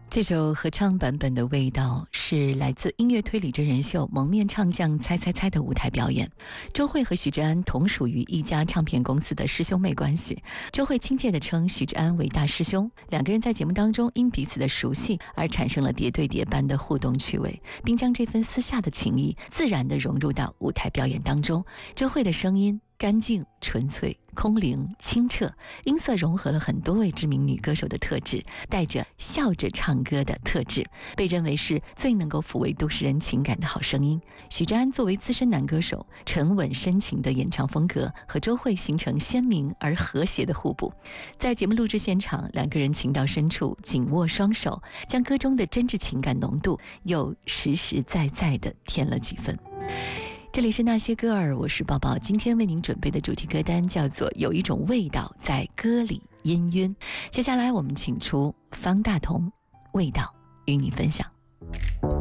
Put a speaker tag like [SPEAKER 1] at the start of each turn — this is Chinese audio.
[SPEAKER 1] 这首合唱版本的味道是来自音乐推理真人秀《蒙面唱将猜猜猜》的舞台表演。周蕙和许志安同属于一家唱片公司的师兄妹关系，周蕙亲切地称许志安为大师兄。两个人在节目当中因彼此的熟悉而产生了叠对叠般的互动趣味，并将这份私下的情谊自然地融入到舞台表演当中。周蕙的声音干净、纯粹、空灵、清澈，音色融合了很多位知名女歌手的特质，带着笑着唱歌的特质，被认为是最能够抚慰都市人情感的好声音。许志安作为资深男歌手，沉稳深情的演唱风格和周蕙形成鲜明而和谐的互补。在节目录制现场，两个人情到深处，紧握双手，将歌中的真挚情感浓度又实实在在地添了几分。这里是那些歌儿，我是宝宝。今天为您准备的主题歌单叫做《有一种味道在歌里氤氲》。接下来我们请出方大同，味道与你分享。